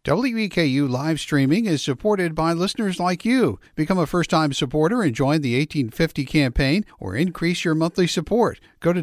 WEKU live streaming is supported by listeners like you. Become a first-time supporter and join the 1850 campaign or increase your monthly support. Go to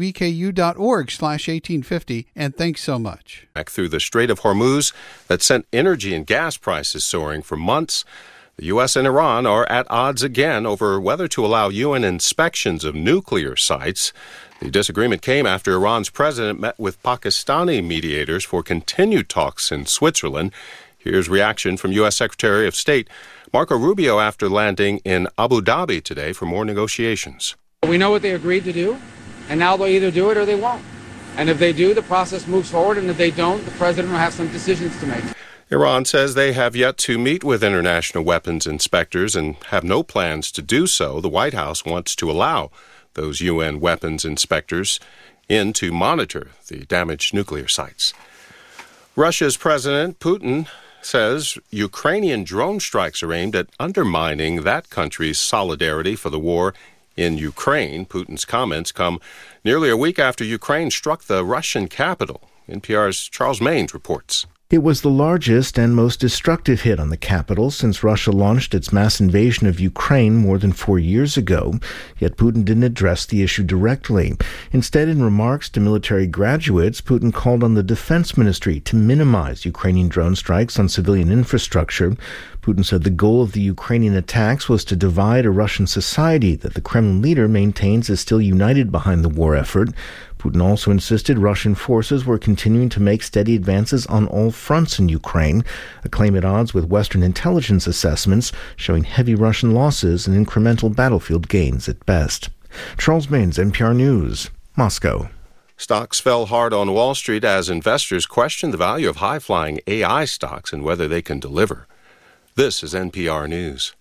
weku.org/1850 and thanks so much. Back through the Strait of Hormuz that sent energy and gas prices soaring for months. The U.S. and Iran are at odds again over whether to allow UN inspections of nuclear sites. The disagreement came after Iran's president met with Pakistani mediators for continued talks in Switzerland. Here's reaction from U.S. Secretary of State Marco Rubio after landing in Abu Dhabi today for more negotiations. We know what they agreed to do, and now they'll either do it or they won't. And if they do, the process moves forward, and if they don't, the president will have some decisions to make. Iran says they have yet to meet with international weapons inspectors and have no plans to do so. The White House wants to allow those UN weapons inspectors in to monitor the damaged nuclear sites. Russia's President Putin says Ukrainian drone strikes are aimed at undermining that country's solidarity for the war in Ukraine. Putin's comments come nearly a week after Ukraine struck the Russian capital. NPR's Charles Maynes reports. It was the largest and most destructive hit on the capital since Russia launched its mass invasion of Ukraine more than 4 years ago. Yet Putin didn't address the issue directly. Instead, in remarks to military graduates, Putin called on the defense ministry to minimize Ukrainian drone strikes on civilian infrastructure. Putin said the goal of the Ukrainian attacks was to divide a Russian society that the Kremlin leader maintains is still united behind the war effort. Putin also insisted Russian forces were continuing to make steady advances on all fronts in Ukraine, a claim at odds with Western intelligence assessments showing heavy Russian losses and incremental battlefield gains at best. Charles Maynes, NPR News, Moscow. Stocks fell hard on Wall Street as investors questioned the value of high-flying AI stocks and whether they can deliver. This is NPR News.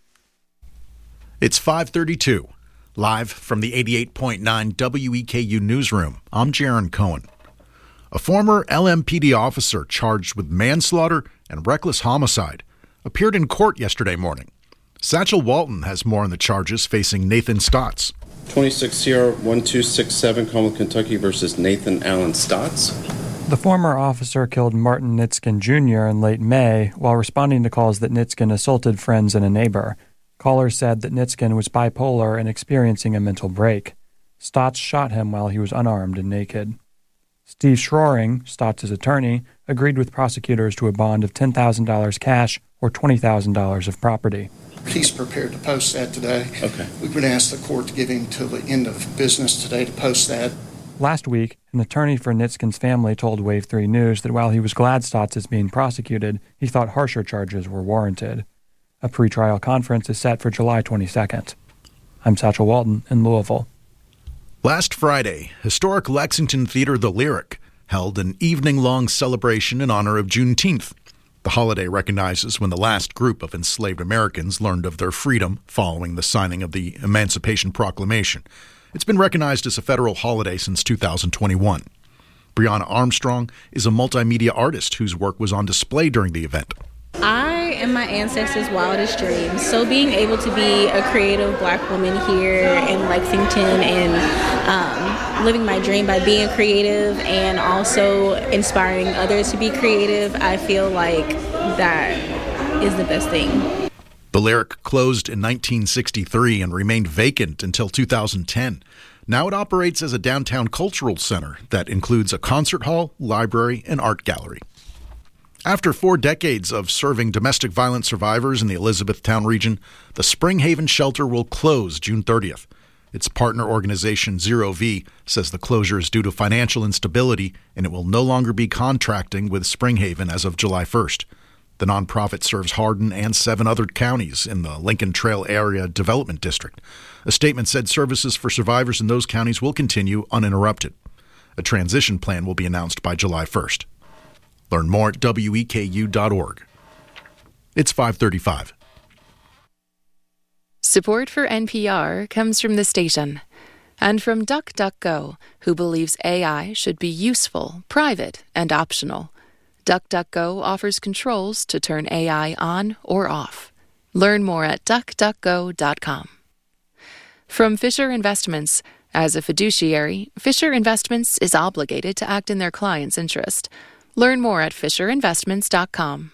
It's 5:32. Live from the 88.9 WEKU newsroom, I'm Jaron Cohen. A former LMPD officer charged with manslaughter and reckless homicide appeared in court yesterday morning. Satchel Walton has more on the charges facing Nathan Stotts. 26 Sierra 1267 Commonwealth, Kentucky versus Nathan Allen Stotts. The former officer killed Martin Nitzkin Jr. in late May while responding to calls that Nitzkin assaulted friends and a neighbor. Callers said that Nitzkin was bipolar and experiencing a mental break. Stotts shot him while he was unarmed and naked. Steve Schroering, Stotts' attorney, agreed with prosecutors to a bond of $10,000 cash or $20,000 of property. He's prepared to post that today. Okay. We've been asked the court to give him till the end of business today to post that. Last week, an attorney for Nitzkin's family told Wave 3 News that while he was glad Stotts is being prosecuted, he thought harsher charges were warranted. A pretrial conference is set for July 22nd. I'm Satchel Walton in Louisville. Last Friday, historic Lexington Theater The Lyric held an evening-long celebration in honor of Juneteenth. The holiday recognizes when the last group of enslaved Americans learned of their freedom following the signing of the Emancipation Proclamation. It's been recognized as a federal holiday since 2021. Brianna Armstrong is a multimedia artist whose work was on display during the event. I am my ancestors' wildest dreams. So being able to be a creative Black woman here in Lexington and living my dream by being creative and also inspiring others to be creative, I feel like that is the best thing. The Lyric closed in 1963 and remained vacant until 2010. Now it operates as a downtown cultural center that includes a concert hall, library, and art gallery. After 4 decades of serving domestic violence survivors in the Elizabethtown region, the Springhaven shelter will close June 30th. Its partner organization, Zero V, says the closure is due to financial instability and it will no longer be contracting with Springhaven as of July 1st. The nonprofit serves Hardin and 7 other counties in the Lincoln Trail Area Development District. A statement said services for survivors in those counties will continue uninterrupted. A transition plan will be announced by July 1st. Learn more at weku.org. It's 5:35. Support for NPR comes from the station and from DuckDuckGo, who believes AI should be useful, private, and optional. DuckDuckGo offers controls to turn AI on or off. Learn more at duckduckgo.com. From Fisher Investments. As a fiduciary, Fisher Investments is obligated to act in their client's interest. Learn more at FisherInvestments.com.